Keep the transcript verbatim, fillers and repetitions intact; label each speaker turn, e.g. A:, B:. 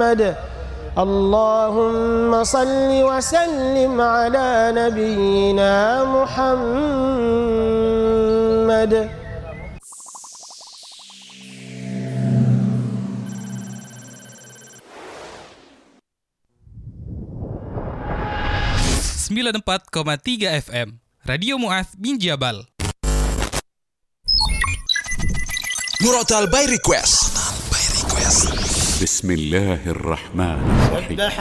A: محمد اللهم صل وسلم على نبينا محمد.
B: sembilan puluh empat koma tiga F M Radio Mu'adz bin Jabal.
C: Murotal by request.
D: بسم الله الرحمن الرحيم.